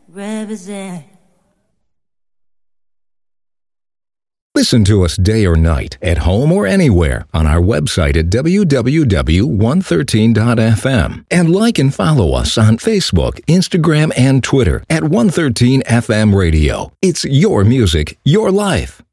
represent. Listen to us day or night, at home or anywhere, on our website at www.113.fm. And like and follow us on Facebook, Instagram, and Twitter at 113FM Radio. It's your music, your life.